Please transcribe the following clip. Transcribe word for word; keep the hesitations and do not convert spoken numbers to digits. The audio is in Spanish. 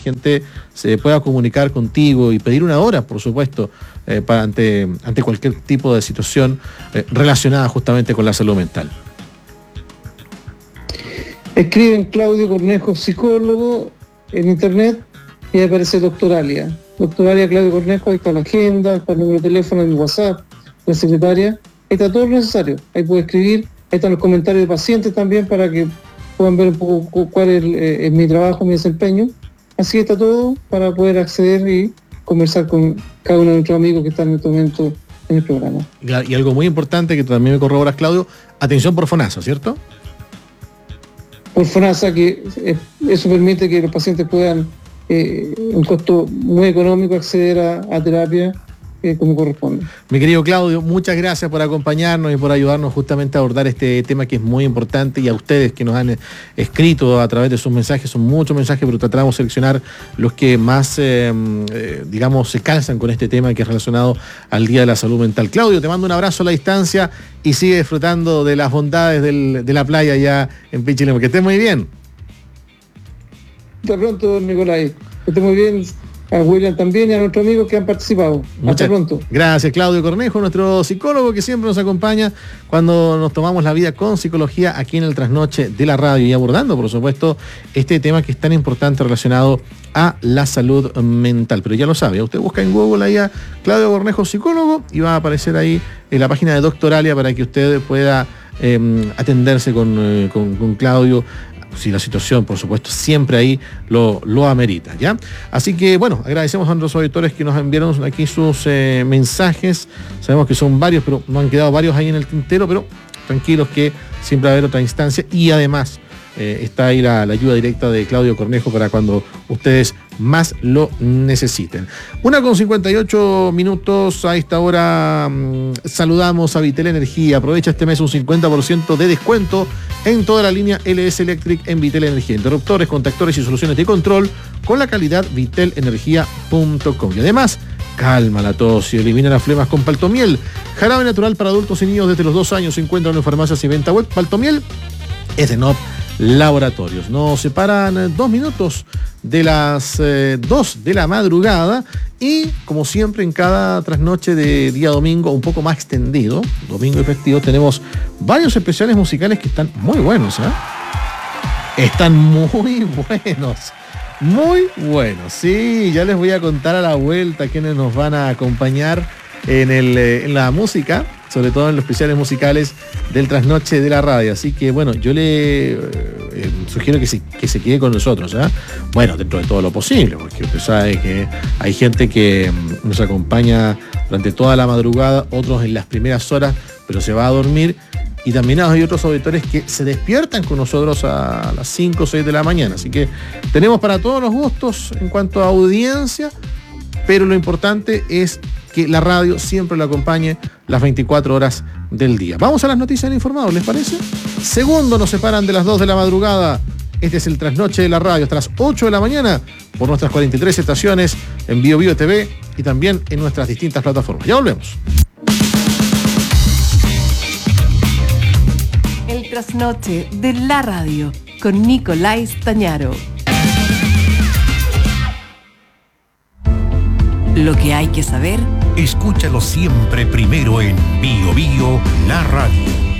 gente se pueda comunicar contigo y pedir una hora, por supuesto, eh, para ante, ante cualquier tipo de situación eh, relacionada justamente con la salud mental. Escriben Claudio Cornejo, psicólogo, en internet, y ahí aparece Doctoralia. Doctoralia Claudio Cornejo, ahí está la agenda, está el número de teléfono, el WhatsApp, la secretaria, ahí está todo lo necesario. Ahí puede escribir, ahí están los comentarios de pacientes también para que puedan ver un poco cuál es, eh, es mi trabajo, mi desempeño. Así está todo para poder acceder y conversar con cada uno de nuestros amigos que están en este momento en el programa. Y algo muy importante que también me corroboras, Claudio, atención por FONASA, ¿cierto? Por FONASA, que eh, eso permite que los pacientes puedan, eh, un costo muy económico, acceder a, a terapia eh, como corresponde. Mi querido Claudio, muchas gracias por acompañarnos y por ayudarnos justamente a abordar este tema que es muy importante, y a ustedes que nos han escrito a través de sus mensajes, son muchos mensajes, pero tratamos de seleccionar los que más, eh, eh, digamos, se calzan con este tema que es relacionado al Día de la Salud Mental. Claudio, te mando un abrazo a la distancia y sigue disfrutando de las bondades del, de la playa allá en Pichilemu. Que estés muy bien. Hasta pronto, Nicolai. Que esté muy bien. A William también y a nuestros amigos que han participado. Hasta pronto. Gracias, Claudio Cornejo, nuestro psicólogo que siempre nos acompaña cuando nos tomamos la vida con psicología aquí en el Trasnoche de la Radio, y abordando, por supuesto, este tema que es tan importante relacionado a la salud mental. Pero ya lo sabe, usted busca en Google ahí a Claudio Cornejo, psicólogo, y va a aparecer ahí en la página de Doctoralia para que usted pueda eh, atenderse con, eh, con, con Claudio, si la situación, por supuesto, siempre ahí lo, lo amerita, ¿ya? Así que, bueno, agradecemos a nuestros auditores que nos enviaron aquí sus eh, mensajes. Sabemos que son varios, pero nos han quedado varios ahí en el tintero, pero tranquilos que siempre va a haber otra instancia, y además eh, está ahí la, la ayuda directa de Claudio Cornejo para cuando ustedes más lo necesiten. Una con cincuenta y ocho minutos a esta hora. Mmm, saludamos a Vitel Energía. Aprovecha este mes un cincuenta por ciento de descuento en toda la línea L S Electric en Vitel Energía. Interruptores, contactores y soluciones de control con la calidad vitel energía punto com. Y además, calma la tos y elimina las flemas con Paltomiel. Jarabe natural para adultos y niños desde los dos años. Se encuentran en farmacias y venta web. Paltomiel es de N O P Laboratorios. Nos separan dos minutos de las eh, dos de la madrugada, y como siempre en cada trasnoche de día domingo un poco más extendido, domingo y festivo, tenemos varios especiales musicales que están muy buenos, ¿eh? Están muy buenos, muy buenos, sí, ya les voy a contar a la vuelta quiénes nos van a acompañar en, el, en la música, sobre todo en los especiales musicales del Trasnoche de la Radio. Así que, bueno, yo le eh, sugiero que se, que se quede con nosotros, ¿eh? Bueno, dentro de todo lo posible, porque usted sabe que hay gente que mm, nos acompaña durante toda la madrugada, otros en las primeras horas, pero se va a dormir, y también hay otros auditores que se despiertan con nosotros a las cinco o seis de la mañana. Así que tenemos para todos los gustos en cuanto a audiencia, pero lo importante es que la radio siempre lo acompañe las veinticuatro horas del día. Vamos a las noticias del informado, ¿les parece? Segundo nos separan de las dos de la madrugada. Este es el Trasnoche de la Radio hasta las ocho de la mañana por nuestras cuarenta y tres estaciones en Bio Bio T V y también en nuestras distintas plataformas. Ya volvemos. El Trasnoche de la Radio con Nicolai Stañaro. Lo que hay que saber, escúchalo siempre primero en Bio Bio, la radio.